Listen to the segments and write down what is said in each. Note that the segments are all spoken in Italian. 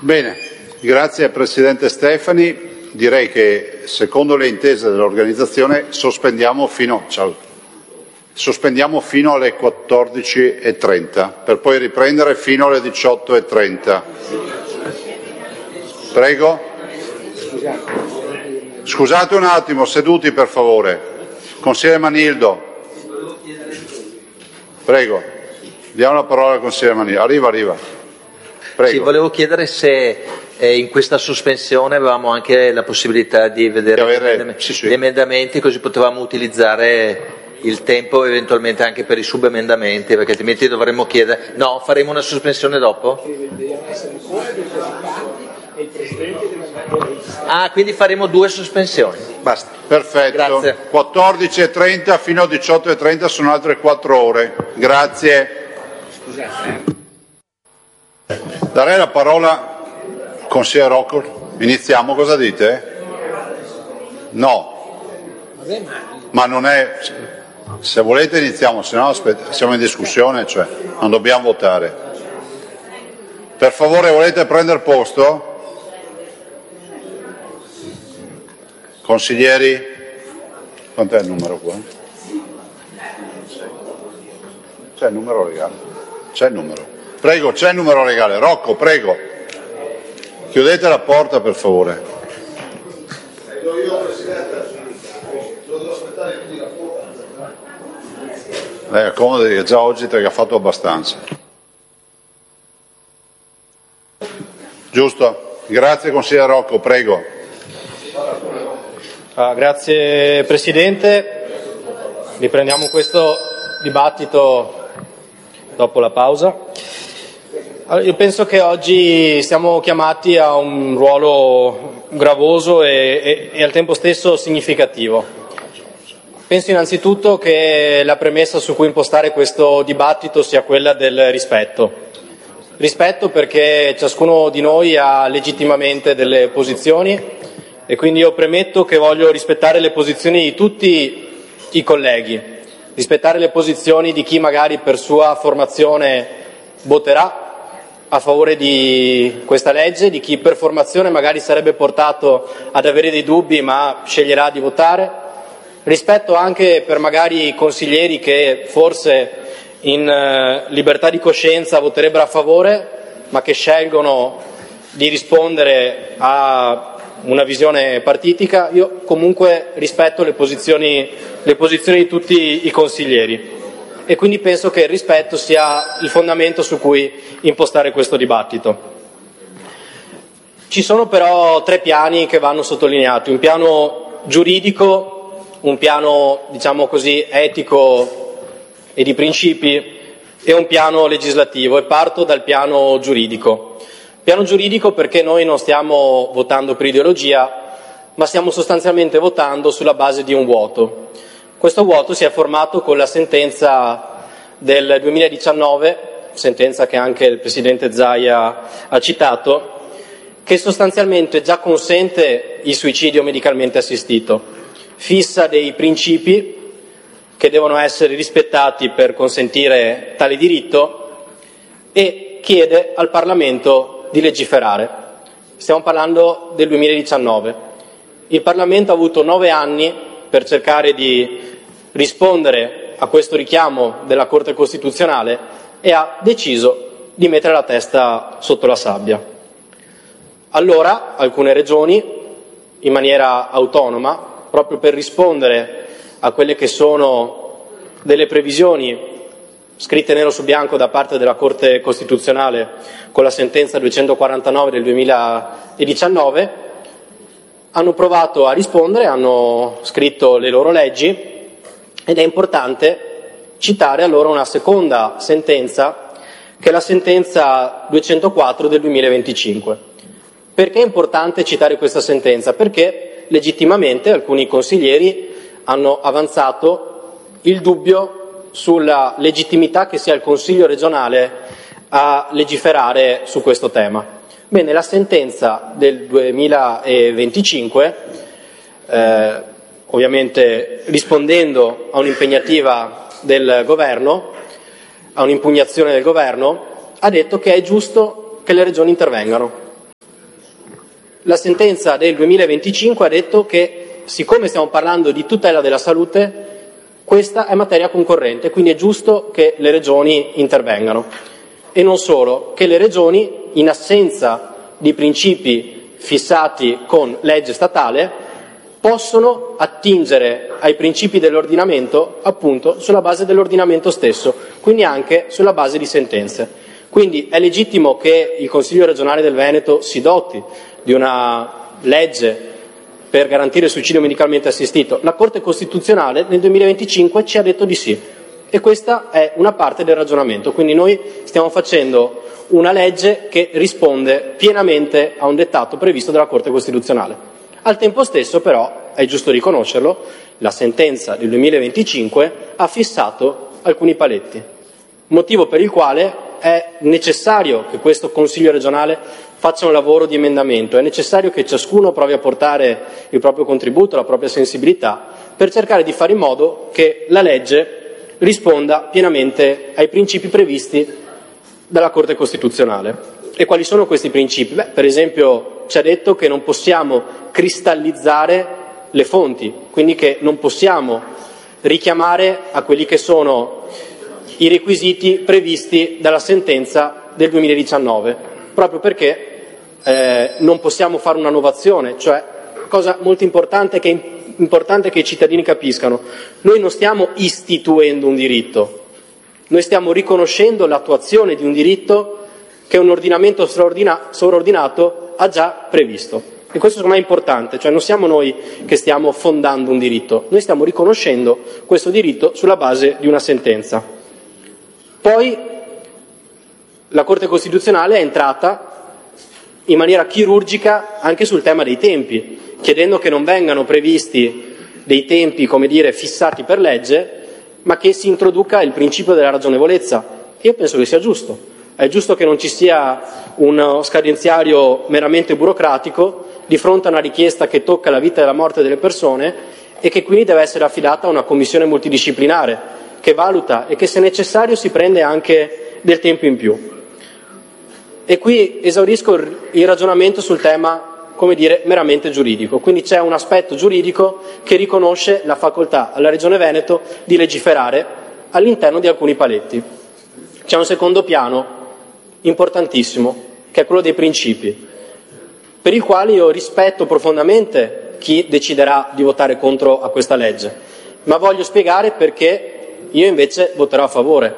Bene, grazie Presidente Stefani. Direi che secondo le intese dell'organizzazione sospendiamo fino alle 14:30 per poi riprendere fino alle 18:30. Prego. Scusate un attimo, seduti per favore. Consigliere Manildo. Prego. Diamo la parola al consigliere Manildo. Arriva. Prego. Sì, volevo chiedere se in questa sospensione avevamo anche la possibilità di vedere gli emendamenti, così potevamo utilizzare il tempo eventualmente anche per i subemendamenti, perché altrimenti dovremmo chiedere. No, faremo una sospensione dopo? Ah, quindi faremo 2 sospensioni. Basta. Perfetto. Grazie. 14:30 fino a 18:30 sono altre 4 ore. Grazie. Darei la parola al consigliere Rocco. Iniziamo, cosa dite? No. Ma non è. Se volete iniziamo, se no siamo in discussione, cioè non dobbiamo votare. Per favore, volete prendere posto? Consiglieri? Quant'è il numero qua? C'è il numero legale? C'è il numero. Prego, c'è il numero legale. Rocco, prego. Chiudete la porta, per favore. Lei accomodi che già oggi te ne ha fatto abbastanza. Giusto? Grazie consigliere Rocco, prego. Grazie Presidente. Riprendiamo questo dibattito dopo la pausa. Io penso che oggi siamo chiamati a un ruolo gravoso e al tempo stesso significativo. Penso innanzitutto che la premessa su cui impostare questo dibattito sia quella del rispetto. Rispetto perché ciascuno di noi ha legittimamente delle posizioni e quindi io premetto che voglio rispettare le posizioni di tutti i colleghi, rispettare le posizioni di chi magari per sua formazione voterà a favore di questa legge, di chi per formazione magari sarebbe portato ad avere dei dubbi ma sceglierà di votare, rispetto anche per magari consiglieri che forse in libertà di coscienza voterebbero a favore ma che scelgono di rispondere a una visione partitica. Io comunque rispetto le posizioni di tutti i consiglieri e quindi penso che il rispetto sia il fondamento su cui impostare questo dibattito. Ci sono però 3 piani che vanno sottolineati: un piano giuridico, un piano diciamo così etico e di principi e un piano legislativo, e parto dal piano giuridico. Piano giuridico perché noi non stiamo votando per ideologia, ma stiamo sostanzialmente votando sulla base di un vuoto. Questo vuoto si è formato con la sentenza del 2019, sentenza che anche il Presidente Zaia ha citato, che sostanzialmente già consente il suicidio medicalmente assistito, fissa dei principi che devono essere rispettati per consentire tale diritto e chiede al Parlamento di legiferare. Stiamo parlando del 2019. Il Parlamento ha avuto 9 anni per cercare di rispondere a questo richiamo della Corte Costituzionale e ha deciso di mettere la testa sotto la sabbia. Allora alcune regioni, in maniera autonoma, proprio per rispondere a quelle che sono delle previsioni scritte nero su bianco da parte della Corte Costituzionale con la sentenza 249 del 2019, hanno provato a rispondere, hanno scritto le loro leggi, ed è importante citare allora una seconda sentenza, che è la sentenza 204 del 2025. Perché è importante citare questa sentenza? Perché legittimamente alcuni consiglieri hanno avanzato il dubbio sulla legittimità che sia il Consiglio regionale a legiferare su questo tema. Bene, la sentenza del 2025, ovviamente rispondendo a un'impegnativa del governo, a un'impugnazione del governo, ha detto che è giusto che le regioni intervengano. La sentenza del 2025 ha detto che, siccome stiamo parlando di tutela della salute, questa è materia concorrente, quindi è giusto che le regioni intervengano. E non solo, che le regioni, in assenza di principi fissati con legge statale, possono attingere ai principi dell'ordinamento appunto sulla base dell'ordinamento stesso, quindi anche sulla base di sentenze. Quindi è legittimo che il Consiglio regionale del Veneto si doti di una legge per garantire il suicidio medicalmente assistito. La Corte Costituzionale nel 2025 ci ha detto di sì, e questa è una parte del ragionamento. Quindi noi stiamo facendo una legge che risponde pienamente a un dettato previsto dalla Corte Costituzionale. Al tempo stesso, però, è giusto riconoscerlo, la sentenza del 2025 ha fissato alcuni paletti, motivo per il quale è necessario che questo Consiglio regionale faccia un lavoro di emendamento, è necessario che ciascuno provi a portare il proprio contributo, la propria sensibilità, per cercare di fare in modo che la legge risponda pienamente ai principi previsti dalla Corte Costituzionale. E quali sono questi principi? Per esempio, ci ha detto che non possiamo cristallizzare le fonti, quindi che non possiamo richiamare a quelli che sono i requisiti previsti dalla sentenza del 2019, proprio perché non possiamo fare una novazione, cioè, cosa molto importante che è importante che i cittadini capiscano, noi non stiamo istituendo un diritto, noi stiamo riconoscendo l'attuazione di un diritto che un ordinamento sovraordinato ha già previsto. E questo secondo me è importante, cioè non siamo noi che stiamo fondando un diritto, noi stiamo riconoscendo questo diritto sulla base di una sentenza. Poi la Corte Costituzionale è entrata in maniera chirurgica anche sul tema dei tempi, chiedendo che non vengano previsti dei tempi, come dire, fissati per legge, ma che si introduca il principio della ragionevolezza. Io penso che sia giusto. È giusto che non ci sia uno scadenziario meramente burocratico di fronte a una richiesta che tocca la vita e la morte delle persone e che quindi deve essere affidata a una commissione multidisciplinare che valuta e che, se necessario, si prende anche del tempo in più. E qui esaurisco il ragionamento sul tema, come dire, meramente giuridico. Quindi c'è un aspetto giuridico che riconosce la facoltà alla Regione Veneto di legiferare all'interno di alcuni paletti. C'è un secondo piano importantissimo, che è quello dei principi, per il quale io rispetto profondamente chi deciderà di votare contro a questa legge, ma voglio spiegare perché io invece voterò a favore.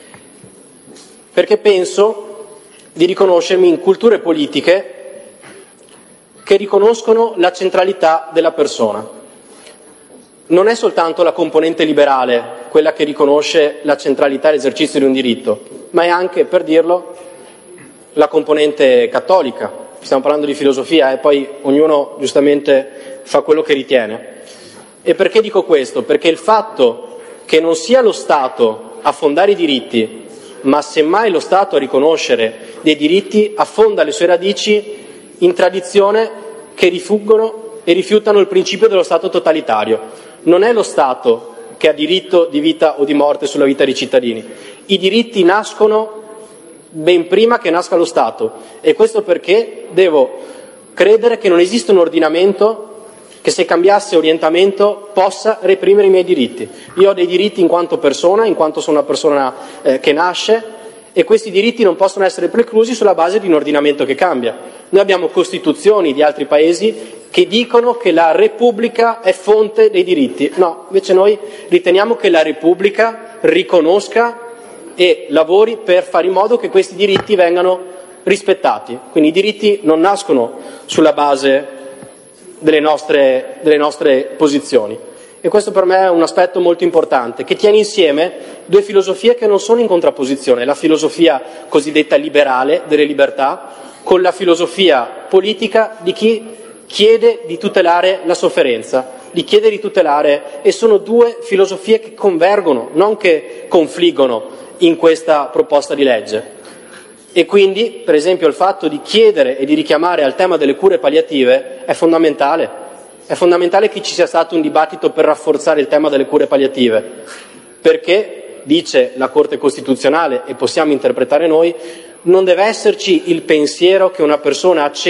Perché penso di riconoscermi in culture politiche che riconoscono la centralità della persona. Non è soltanto la componente liberale quella che riconosce la centralità e l'esercizio di un diritto, ma è anche, per dirlo, la componente cattolica. Stiamo parlando di filosofia e poi ognuno giustamente fa quello che ritiene. E perché dico questo? Perché il fatto che non sia lo Stato a fondare i diritti, ma semmai lo Stato a riconoscere dei diritti, affonda le sue radici in tradizioni che rifuggono e rifiutano il principio dello Stato totalitario. Non è lo Stato che ha diritto di vita o di morte sulla vita dei cittadini. I diritti nascono ben prima che nasca lo Stato, e questo perché devo credere che non esiste un ordinamento che, se cambiasse orientamento, possa reprimere i miei diritti. Io ho dei diritti in quanto persona, in quanto sono una persona che nasce, e questi diritti non possono essere preclusi sulla base di un ordinamento che cambia. Noi abbiamo costituzioni di altri paesi che dicono che la Repubblica è fonte dei diritti. No, invece noi riteniamo che la Repubblica riconosca e lavori per fare in modo che questi diritti vengano rispettati. Quindi i diritti non nascono sulla base delle nostre posizioni. E questo per me è un aspetto molto importante, che tiene insieme due filosofie che non sono in contrapposizione: la filosofia cosiddetta liberale delle libertà con la filosofia politica di chi chiede di tutelare la sofferenza, di chiedere di tutelare, e sono due filosofie che convergono, non che confliggono in questa proposta di legge. E quindi, per esempio, il fatto di chiedere e di richiamare al tema delle cure palliative è fondamentale. È fondamentale che ci sia stato un dibattito per rafforzare il tema delle cure palliative, perché, dice la Corte Costituzionale, e possiamo interpretare noi, non deve esserci il pensiero che una persona